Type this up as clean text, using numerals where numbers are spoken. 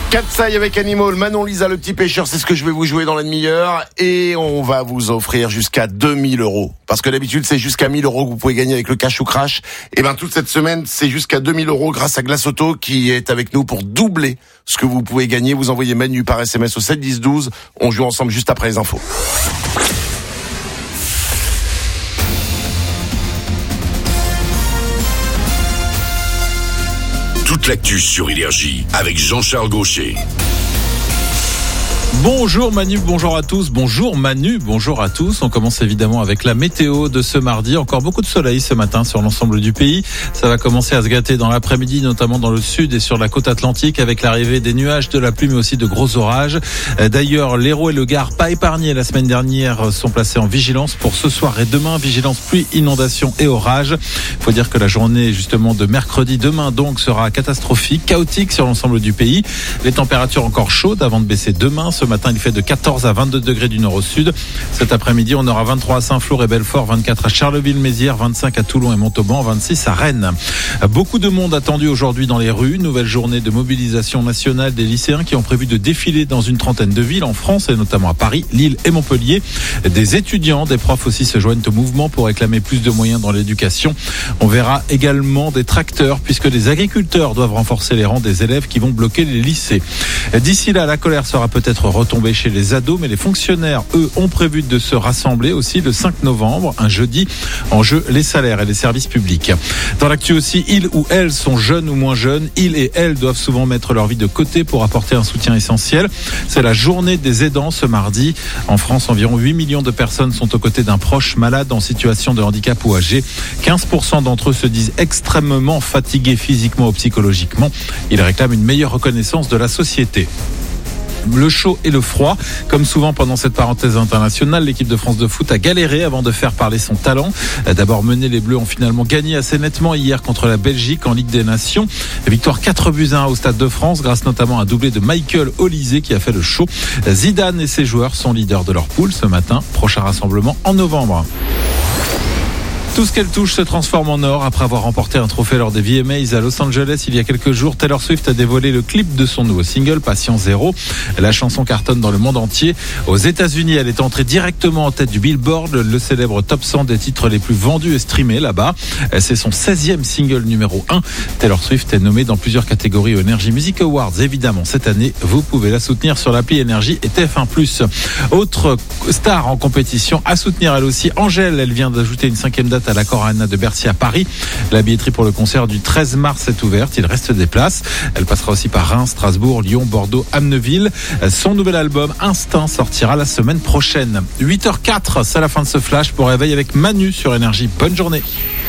Catsaille avec Animal, Manon Lisa le petit pêcheur, c'est ce que je vais vous jouer dans la demi-heure et on va vous offrir jusqu'à 2000 €. Parce que d'habitude c'est jusqu'à 1000 € que vous pouvez gagner avec le cash ou crash. Et ben toute cette semaine c'est jusqu'à 2000 € grâce à Glace Auto qui est avec nous pour doubler ce que vous pouvez gagner. Vous envoyez Manu par SMS au 7 10 12. On joue ensemble juste après les infos. Toute l'actu sur Énergie avec Jean-Charles Gaucher. Bonjour Manu, bonjour à tous. Bonjour Manu, bonjour à tous. On commence évidemment avec la météo de ce mardi. Encore beaucoup de soleil ce matin sur l'ensemble du pays. Ça va commencer à se gâter dans l'après-midi, notamment dans le sud et sur la côte atlantique avec l'arrivée des nuages, de la pluie mais aussi de gros orages. D'ailleurs, l'Hérault et le Gard, pas épargnés la semaine dernière, sont placés en vigilance pour ce soir et demain. Vigilance pluie, inondation et orage. Il faut dire que la journée justement de mercredi, demain donc, sera catastrophique, chaotique sur l'ensemble du pays. Les températures encore chaudes avant de baisser demain. Ce matin, il fait de 14 à 22 degrés du nord au sud. Cet après-midi, on aura 23 à Saint-Flour et Belfort, 24 à Charleville-Mézières, 25 à Toulon et Montauban, 26 à Rennes. Beaucoup de monde attendu aujourd'hui dans les rues. Nouvelle journée de mobilisation nationale des lycéens qui ont prévu de défiler dans une trentaine de villes en France et notamment à Paris, Lille et Montpellier. Des étudiants, des profs aussi se joignent au mouvement pour réclamer plus de moyens dans l'éducation. On verra également des tracteurs puisque les agriculteurs doivent renforcer les rangs des élèves qui vont bloquer les lycées. D'ici là, la colère sera peut-être retombée chez les ados, mais les fonctionnaires, eux, ont prévu de se rassembler aussi le 5 novembre, un jeudi, en jeu les salaires et les services publics. Dans l'actu aussi, ils ou elles sont jeunes ou moins jeunes. Ils et elles doivent souvent mettre leur vie de côté pour apporter un soutien essentiel. C'est la journée des aidants ce mardi. En France, environ 8 millions de personnes sont aux côtés d'un proche malade en situation de handicap ou âgé. 15% d'entre eux se disent extrêmement fatigués physiquement ou psychologiquement. Ils réclament une meilleure reconnaissance de la société. Le chaud et le froid. Comme souvent pendant cette parenthèse internationale, l'équipe de France de foot a galéré avant de faire parler son talent. D'abord mené, les Bleus ont finalement gagné assez nettement hier contre la Belgique en Ligue des Nations. Victoire 4-1 au Stade de France grâce notamment à un doublé de Michael Olise qui a fait le show. Zidane et ses joueurs sont leaders de leur poule ce matin. Prochain rassemblement en novembre. Tout ce qu'elle touche se transforme en or. Après avoir remporté un trophée lors des VMAs à Los Angeles il y a quelques jours, Taylor Swift a dévoilé le clip de son nouveau single, Patient Zéro. La chanson cartonne dans le monde entier. Aux États-Unis, elle est entrée directement en tête du Billboard, le célèbre top 100 des titres les plus vendus et streamés là-bas. C'est son 16e single numéro 1. Taylor Swift est nommée dans plusieurs catégories aux Energy Music Awards. Évidemment, cette année, vous pouvez la soutenir sur l'appli Énergie et TF1+. Autre star en compétition à soutenir elle aussi, Angèle. Elle vient d'ajouter une 5e date à l'Accor Arena de Bercy à Paris. La billetterie pour le concert du 13 mars est ouverte. Il reste des places. Elle passera aussi par Reims, Strasbourg, Lyon, Bordeaux, Amneville. Son nouvel album Instinct sortira la semaine prochaine. 8h04, c'est la fin de ce flash pour réveil avec Manu sur Énergie. Bonne journée.